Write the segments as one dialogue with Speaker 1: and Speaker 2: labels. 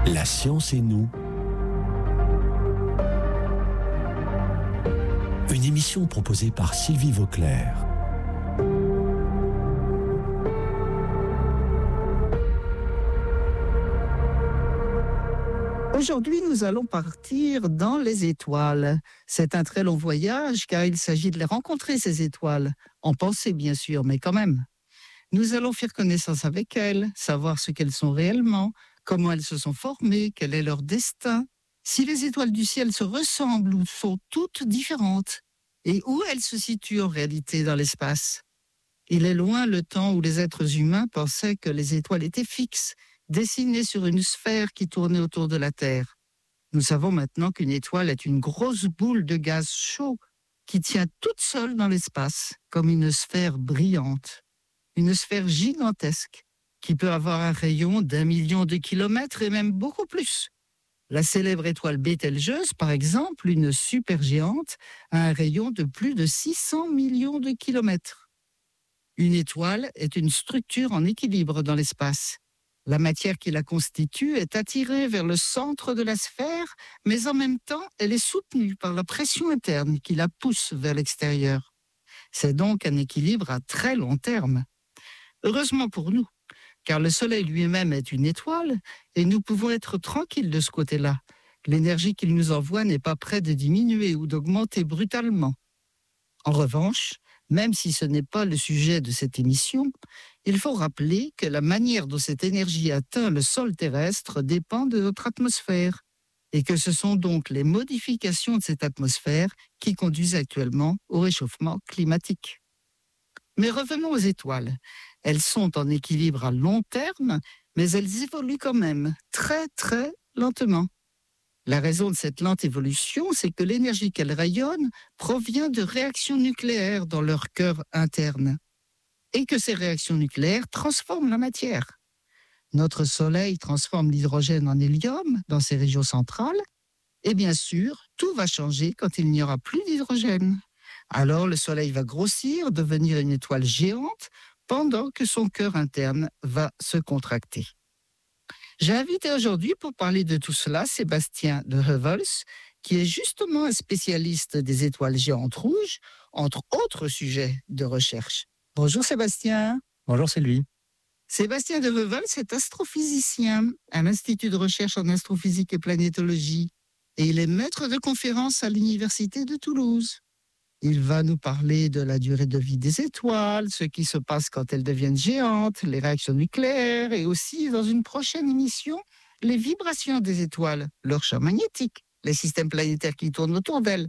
Speaker 1: La science et nous. Une émission proposée par Sylvie Vauclair.
Speaker 2: Aujourd'hui, nous allons partir dans les étoiles. C'est un très long voyage car il s'agit de les rencontrer, ces étoiles. En pensée, bien sûr, mais quand même. Nous allons faire connaissance avec elles, savoir ce qu'elles sont réellement, comment elles se sont formées, quel est leur destin, si les étoiles du ciel se ressemblent ou sont toutes différentes, et où elles se situent en réalité dans l'espace. Il est loin le temps où les êtres humains pensaient que les étoiles étaient fixes, dessinées sur une sphère qui tournait autour de la Terre. Nous savons maintenant qu'une étoile est une grosse boule de gaz chaud qui tient toute seule dans l'espace, comme une sphère brillante. Une sphère gigantesque qui peut avoir un rayon d'1 million de kilomètres et même beaucoup plus. La célèbre étoile Bételgeuse, par exemple, une supergéante, a un rayon de plus de 600 millions de kilomètres. Une étoile est une structure en équilibre dans l'espace. La matière qui la constitue est attirée vers le centre de la sphère, mais en même temps, elle est soutenue par la pression interne qui la pousse vers l'extérieur. C'est donc un équilibre à très long terme. Heureusement pour nous, car le Soleil lui-même est une étoile et nous pouvons être tranquilles de ce côté-là. L'énergie qu'il nous envoie n'est pas près de diminuer ou d'augmenter brutalement. En revanche, même si ce n'est pas le sujet de cette émission, il faut rappeler que la manière dont cette énergie atteint le sol terrestre dépend de notre atmosphère et que ce sont donc les modifications de cette atmosphère qui conduisent actuellement au réchauffement climatique. Mais revenons aux étoiles. Elles sont en équilibre à long terme, mais elles évoluent quand même très très lentement. La raison de cette lente évolution, c'est que l'énergie qu'elles rayonnent provient de réactions nucléaires dans leur cœur interne et que ces réactions nucléaires transforment la matière. Notre Soleil transforme l'hydrogène en hélium dans ses régions centrales et bien sûr, tout va changer quand il n'y aura plus d'hydrogène. Alors le Soleil va grossir, devenir une étoile géante, pendant que son cœur interne va se contracter. J'ai invité aujourd'hui pour parler de tout cela Sébastien de Heuvelsz, qui est justement un spécialiste des étoiles géantes rouges, entre autres sujets de recherche. Bonjour Sébastien.
Speaker 3: Bonjour Sylvie.
Speaker 2: Sébastien de Heuvelsz est astrophysicien à l'Institut de recherche en astrophysique et planétologie et il est maître de conférences à l'Université de Toulouse. Il va nous parler de la durée de vie des étoiles, ce qui se passe quand elles deviennent géantes, les réactions nucléaires et aussi, dans une prochaine émission, les vibrations des étoiles, leur champ magnétique, les systèmes planétaires qui tournent autour d'elles,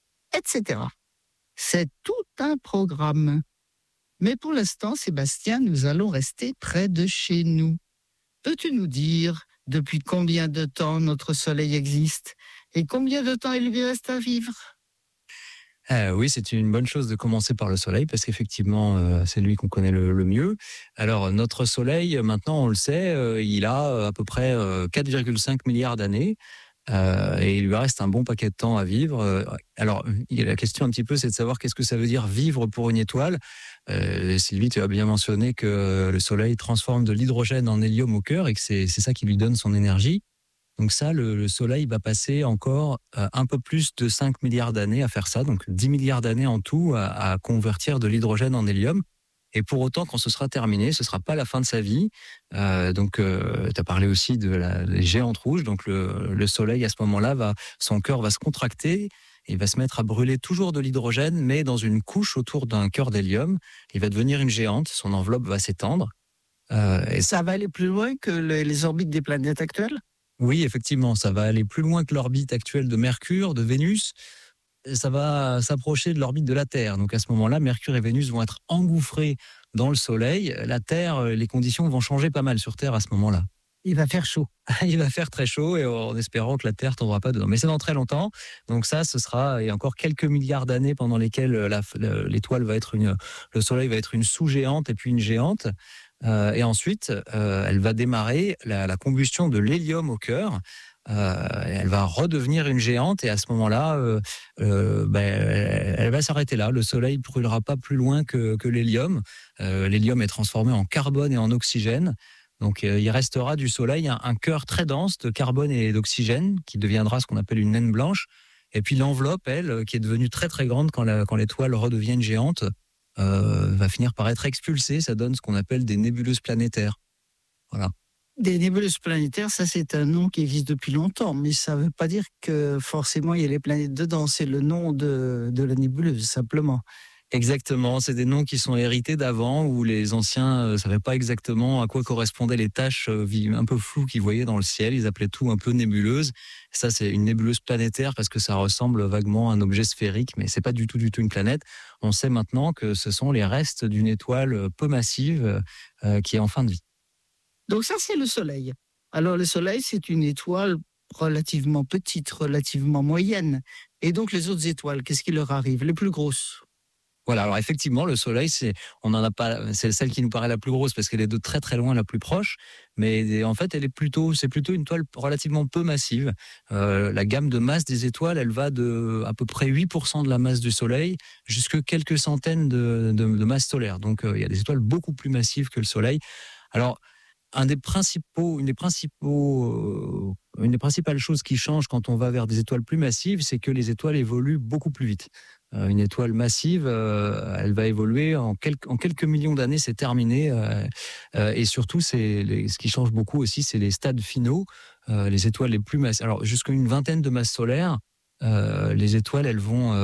Speaker 2: etc. C'est tout un programme. Mais pour l'instant, Sébastien, nous allons rester près de chez nous. Peux-tu nous dire depuis combien de temps notre Soleil existe et combien de temps il lui reste à vivre ?
Speaker 3: Oui, c'est une bonne chose de commencer par le Soleil parce qu'effectivement, c'est lui qu'on connaît le mieux. Alors, notre Soleil, maintenant, on le sait, il a à peu près 4,5 milliards d'années et il lui reste un bon paquet de temps à vivre. Alors, la question un petit peu, c'est de savoir qu'est-ce que ça veut dire vivre pour une étoile. Sylvie, tu as bien mentionné que le Soleil transforme de l'hydrogène en hélium au cœur et que c'est ça qui lui donne son énergie. Donc ça, le Soleil va passer encore un peu plus de 5 milliards d'années à faire ça, donc 10 milliards d'années en tout à convertir de l'hydrogène en hélium. Et pour autant, quand ce sera terminé, ce ne sera pas la fin de sa vie. Tu as parlé aussi des géantes rouges. Donc le Soleil, à ce moment-là, son cœur va se contracter. Il va se mettre à brûler toujours de l'hydrogène, mais dans une couche autour d'un cœur d'hélium. Il va devenir une géante, son enveloppe va s'étendre.
Speaker 2: Et ça va aller plus loin que les orbites des planètes actuelles ?
Speaker 3: Oui, effectivement, ça va aller plus loin que l'orbite actuelle de Mercure, de Vénus. Ça va s'approcher de l'orbite de la Terre. Donc à ce moment-là, Mercure et Vénus vont être engouffrés dans le Soleil. La Terre, les conditions vont changer pas mal sur Terre à ce moment-là.
Speaker 2: Il va faire chaud.
Speaker 3: Il va faire très chaud et en espérant que la Terre ne tombera pas dedans. Mais c'est dans très longtemps. Donc ça, ce sera encore quelques milliards d'années pendant lesquelles l'étoile va être le Soleil va être une sous-géante et puis une géante. Et ensuite, elle va démarrer la combustion de l'hélium au cœur. Elle va redevenir une géante et à ce moment-là, elle va s'arrêter là. Le Soleil ne brûlera pas plus loin que l'hélium. L'hélium est transformé en carbone et en oxygène. Donc il restera du Soleil un cœur très dense de carbone et d'oxygène qui deviendra ce qu'on appelle une naine blanche. Et puis l'enveloppe, elle, qui est devenue très très grande quand l'étoile redevient une géante, va finir par être expulsée. Ça donne ce qu'on appelle des nébuleuses planétaires. Voilà.
Speaker 2: Des nébuleuses planétaires, ça c'est un nom qui existe depuis longtemps, mais ça ne veut pas dire que forcément il y a les planètes dedans. C'est le nom de la nébuleuse, simplement.
Speaker 3: Exactement, c'est des noms qui sont hérités d'avant où les anciens ne savaient pas exactement à quoi correspondaient les taches un peu floues qu'ils voyaient dans le ciel. Ils appelaient tout un peu nébuleuse. Ça, c'est une nébuleuse planétaire parce que ça ressemble vaguement à un objet sphérique, mais c'est pas du tout une planète. On sait maintenant que ce sont les restes d'une étoile peu massive qui est en fin de vie.
Speaker 2: Donc ça, c'est le Soleil. Alors le Soleil, c'est une étoile relativement petite, relativement moyenne. Et donc les autres étoiles, qu'est-ce qui leur arrive? Les plus grosses?
Speaker 3: Voilà, alors effectivement, le Soleil, c'est celle qui nous paraît la plus grosse parce qu'elle est de très très loin la plus proche, mais en fait, c'est plutôt une étoile relativement peu massive. La gamme de masse des étoiles, elle va de à peu près 8% de la masse du Soleil jusqu'à quelques centaines de masses solaires. Donc, il y a des étoiles beaucoup plus massives que le Soleil. Alors, une des principales choses qui changent quand on va vers des étoiles plus massives, c'est que les étoiles évoluent beaucoup plus vite. Une étoile massive, elle va évoluer en quelques millions d'années, c'est terminé. Et surtout, ce qui change beaucoup aussi, c'est les stades finaux. Les étoiles les plus massives, alors jusqu'à une vingtaine de masses solaires, les étoiles, elles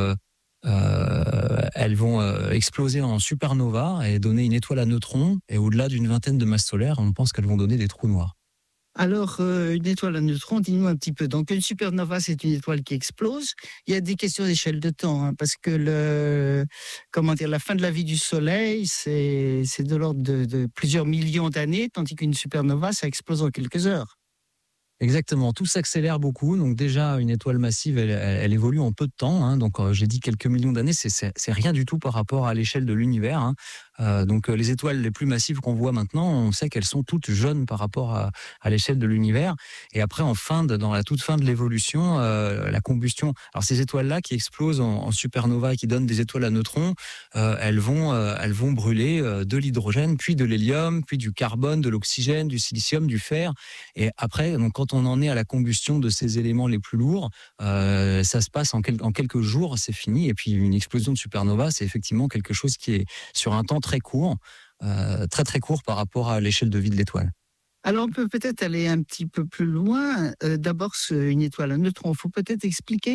Speaker 3: vont exploser en supernova et donner une étoile à neutrons. Et au-delà d'une vingtaine de masses solaires, on pense qu'elles vont donner des trous noirs.
Speaker 2: Alors, une étoile à neutrons, dis-nous un petit peu. Donc, une supernova, c'est une étoile qui explose. Il y a des questions d'échelle de temps, hein, parce que la fin de la vie du Soleil, c'est de l'ordre de plusieurs millions d'années, tandis qu'une supernova, ça explose en quelques heures.
Speaker 3: Exactement, tout s'accélère beaucoup. Donc déjà, une étoile massive, elle évolue en peu de temps. Hein. Donc j'ai dit quelques millions d'années, c'est rien du tout par rapport à l'échelle de l'univers. Hein. Donc les étoiles les plus massives qu'on voit maintenant, on sait qu'elles sont toutes jeunes par rapport à l'échelle de l'univers. Et après, dans la toute fin de l'évolution, la combustion. Alors ces étoiles-là qui explosent en supernova et qui donnent des étoiles à neutrons, elles vont brûler de l'hydrogène, puis de l'hélium, puis du carbone, de l'oxygène, du silicium, du fer. Et après, donc quand on en est à la combustion de ces éléments les plus lourds, ça se passe en quelques jours, c'est fini. Et puis une explosion de supernova, c'est effectivement quelque chose qui est sur un temps très court, très très court par rapport à l'échelle de vie de l'étoile.
Speaker 2: Alors, on peut peut-être aller un petit peu plus loin. D'abord, une étoile à neutrons, il faut peut-être expliquer